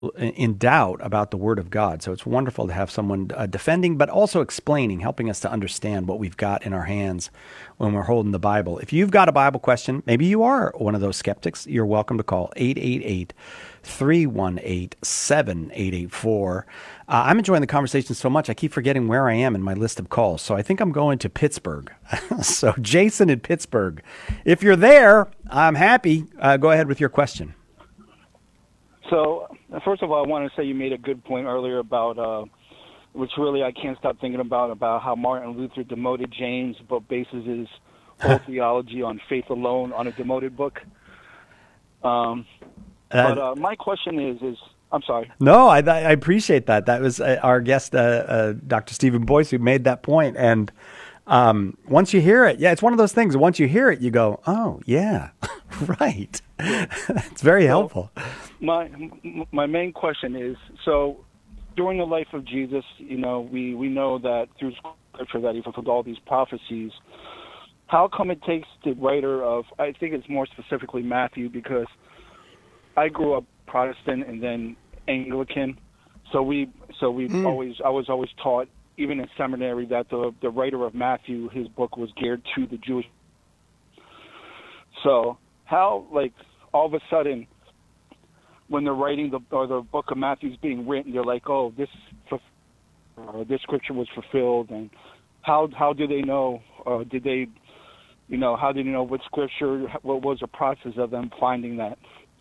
in doubt about the Word of God. So it's wonderful to have someone defending, but also explaining, helping us to understand what we've got in our hands when we're holding the Bible. If you've got a Bible question, maybe you are one of those skeptics, you're welcome to call 888-318-7884. I'm enjoying the conversation so much, I keep forgetting where I am in my list of calls. So I think I'm going to Pittsburgh. So Jason in Pittsburgh, if you're there, I'm happy. Go ahead with your question. So, first of all, I want to say you made a good point earlier about, which really I can't stop thinking about how Martin Luther demoted James, but bases his whole theology on faith alone on a demoted book. But my question is, I'm sorry. No, I appreciate that. That was our guest, Dr. Stephen Boyce, who made that point. And once you hear it, it's one of those things. Once you hear it, you go, oh, yeah, right. It's very helpful. My main question is, so during the life of Jesus, we know that through Scripture that he fulfilled all these prophecies. How come it takes the writer of, I think it's more specifically Matthew, because I grew up Protestant and then Anglican, I was always taught, even in seminary, that the writer of Matthew, his book was geared to the Jewish. So how, all of a sudden, when they're writing the book of Matthew is being written, they're like, oh, this scripture was fulfilled, and how do they know? How did they know what scripture? What was the process of them finding that?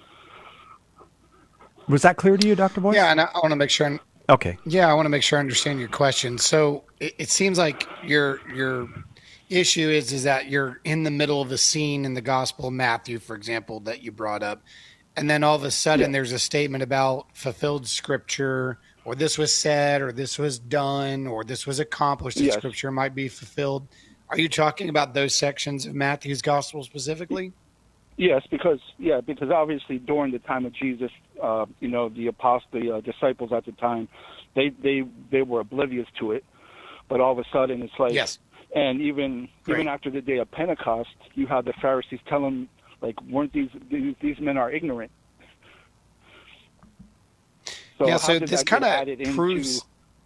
Was that clear to you, Dr. Boyce? Yeah, and I want to make sure. Okay. Yeah, I want to make sure I understand your question. So it seems like your issue is that you're in the middle of a scene in the Gospel of Matthew, for example, that you brought up. And then all of a sudden there's a statement about fulfilled scripture, or this was said, or this was done, or this was accomplished in scripture might be fulfilled. Are you talking about those sections of Matthew's gospel specifically? Yes, because obviously during the time of Jesus, the disciples at the time, they were oblivious to it. But all of a sudden it's like, and even after the day of Pentecost, you have the Pharisees tell them, weren't these men are ignorant? So this kind of proves.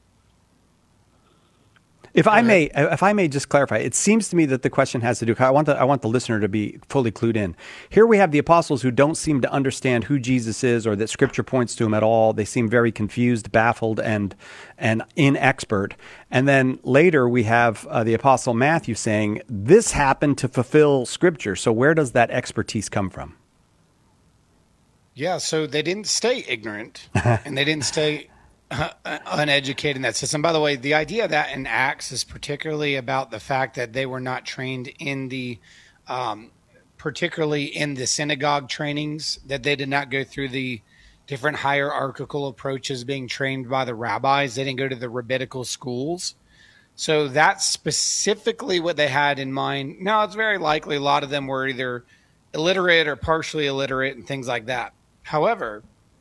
If I may just clarify, it seems to me that the question has to do. I want the listener to be fully clued in. Here we have the apostles who don't seem to understand who Jesus is, or that Scripture points to him at all. They seem very confused, baffled, and inexpert. And then later we have the apostle Matthew saying, "This happened to fulfill Scripture." So where does that expertise come from? Yeah, so they didn't stay ignorant, and they didn't stay uneducated in that system. By the way, the idea of that in Acts is particularly about the fact that they were not trained in the, particularly in the synagogue trainings, that they did not go through the different hierarchical approaches being trained by the rabbis. They didn't go to the rabbinical schools. So that's specifically what they had in mind. Now, it's very likely a lot of them were either illiterate or partially illiterate and things like that. However,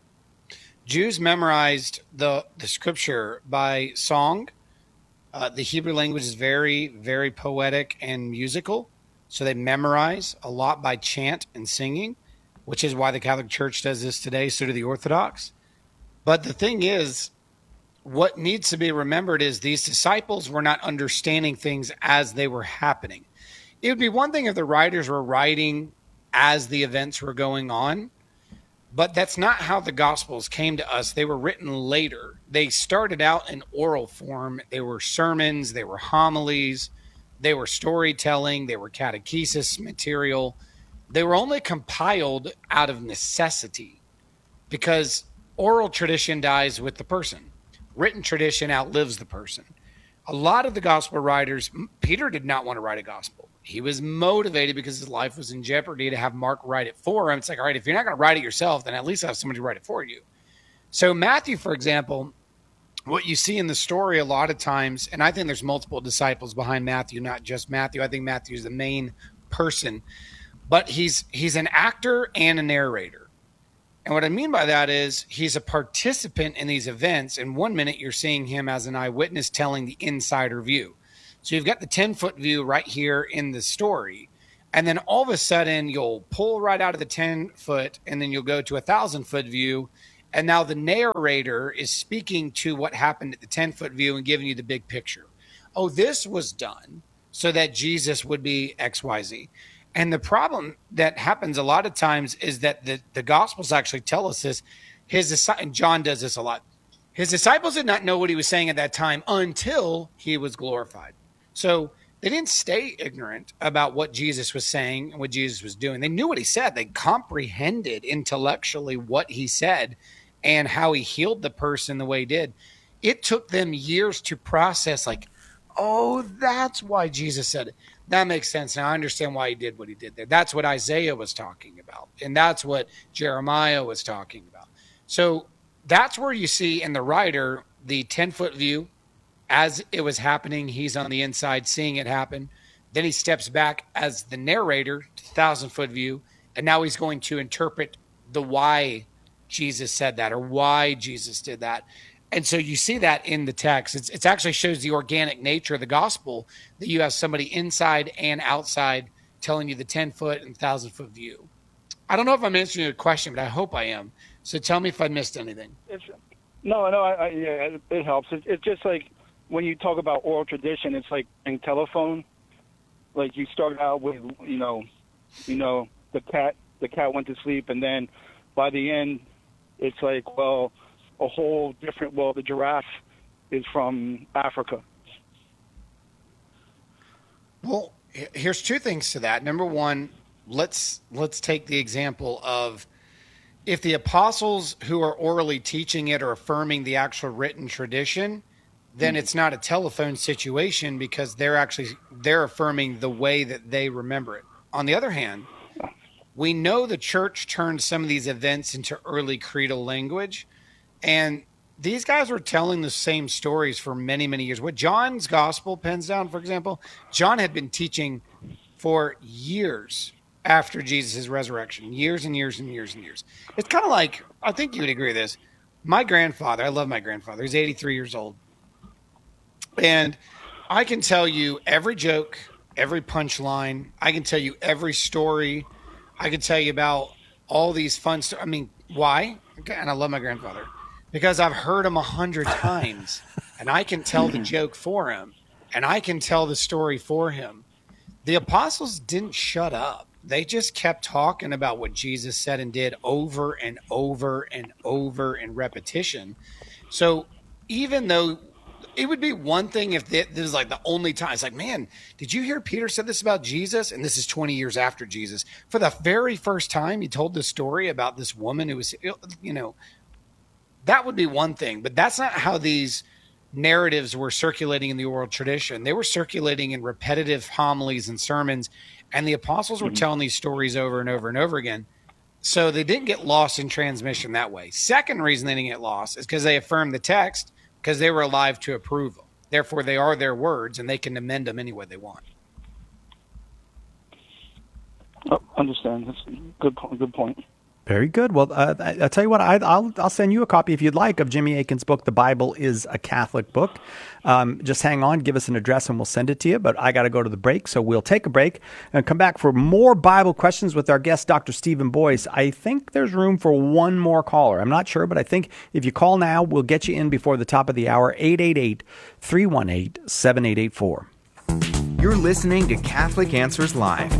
Jews memorized the scripture by song. The Hebrew language is very, very poetic and musical. So they memorize a lot by chant and singing, which is why the Catholic Church does this today. So do the Orthodox. But the thing is, what needs to be remembered is these disciples were not understanding things as they were happening. It would be one thing if the writers were writing as the events were going on, but that's not how the Gospels came to us. They were written later. They started out in oral form. They were sermons, they were homilies, they were storytelling, they were catechesis material. They were only compiled out of necessity because oral tradition dies with the person. Written tradition outlives the person. A lot of the gospel writers, Peter did not want to write a gospel. He was motivated because his life was in jeopardy to have Mark write it for him. It's like, all right, if you're not going to write it yourself, then at least have somebody write it for you. So Matthew, for example, what you see in the story a lot of times, and I think there's multiple disciples behind Matthew, not just Matthew. I think Matthew is the main person, but he's an actor and a narrator. And what I mean by that is he's a participant in these events. And 1 minute you're seeing him as an eyewitness telling the insider view. So you've got the 10-foot view right here in the story. And then all of a sudden you'll pull right out of the 10-foot and then you'll go to a 1,000-foot view. And now the narrator is speaking to what happened at the 10-foot view and giving you the big picture. Oh, this was done so that Jesus would be XYZ. And the problem that happens a lot of times is that the Gospels actually tell us this. And John does this a lot. His disciples did not know what he was saying at that time until he was glorified. So they didn't stay ignorant about what Jesus was saying and what Jesus was doing. They knew what he said. They comprehended intellectually what he said and how he healed the person the way he did. It took them years to process, like, oh, that's why Jesus said it. That makes sense. Now I understand why he did what he did there. That's what Isaiah was talking about. And that's what Jeremiah was talking about. So that's where you see in the writer, the 10-foot view. As it was happening, he's on the inside seeing it happen. Then he steps back as the narrator to 1,000-foot view. And now he's going to interpret the why Jesus said that or why Jesus did that. And so you see that in the text. It actually shows the organic nature of the gospel, that you have somebody inside and outside telling you the 10-foot and 1,000-foot view. I don't know if I'm answering your question, but I hope I am. So tell me if I missed anything. No, yeah, it helps. It's just like when you talk about oral tradition, it's like in telephone. Like you start out with, the cat went to sleep, and then by the end, it's like, well, a whole different, the giraffe is from Africa. Well, here's two things to that. Number one, let's take the example of if the apostles who are orally teaching it are affirming the actual written tradition, then it's not a telephone situation because they're affirming the way that they remember it. On the other hand, we know the church turned some of these events into early creedal language, and these guys were telling the same stories for many, many years. What John's gospel pens down, for example, John had been teaching for years after Jesus' resurrection, years and years and years and years. It's kind of like, I think you would agree with this. My grandfather, I love my grandfather. He's 83 years old. And I can tell you every joke, every punchline. I can tell you every story. I can tell you about all these fun stuff. I mean, why? And I love my grandfather because I've heard him 100 times and I can tell the joke for him and I can tell the story for him. The apostles didn't shut up. They just kept talking about what Jesus said and did over and over and over in repetition. So even though it would be one thing if this was like the only time, it's like, man, did you hear Peter said this about Jesus? And this is 20 years after Jesus. For the very first time, he told this story about this woman who was, that would be one thing. But that's not how these narratives were circulating in the oral tradition. They were circulating in repetitive homilies and sermons. And the apostles were telling these stories over and over and over again. So they didn't get lost in transmission that way. Second reason they didn't get lost is because they affirmed the text because they were alive to approve them. Therefore, they are their words, and they can amend them any way they want. Oh, understand. That's a good point. Very good. Well, I'll tell you what, I'll send you a copy if you'd like of Jimmy Akin's book, The Bible is a Catholic Book. Just hang on, give us an address and we'll send it to you. But I got to go to the break, so we'll take a break and come back for more Bible questions with our guest, Dr. Stephen Boyce. I think there's room for one more caller. I'm not sure, but I think if you call now, we'll get you in before the top of the hour, 888-318-7884. You're listening to Catholic Answers Live.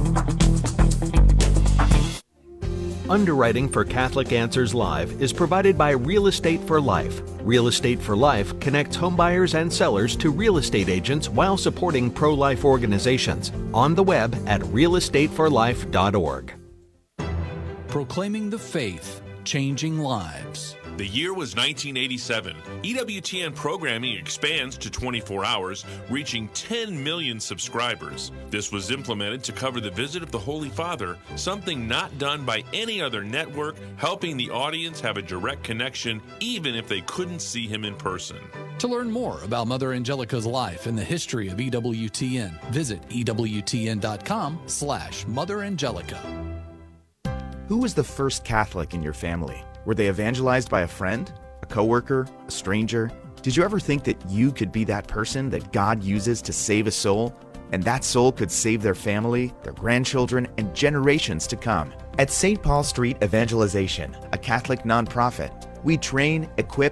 Underwriting for Catholic Answers Live is provided by Real Estate for Life. Real Estate for Life connects homebuyers and sellers to real estate agents while supporting pro-life organizations. On the web at realestateforlife.org. Proclaiming the faith, changing lives. The year was 1987. EWTN programming expands to 24 hours, reaching 10 million subscribers. This was implemented to cover the visit of the Holy Father, something not done by any other network, helping the audience have a direct connection even if they couldn't see him in person. To learn more about Mother Angelica's life and the history of EWTN, visit EWTN.com/Mother Angelica. Who was the first Catholic in your family? Were they evangelized by a friend, a coworker, a stranger? Did you ever think that you could be that person that God uses to save a soul? And that soul could save their family, their grandchildren, and generations to come. At St. Paul Street Evangelization, a Catholic nonprofit, We train, equip,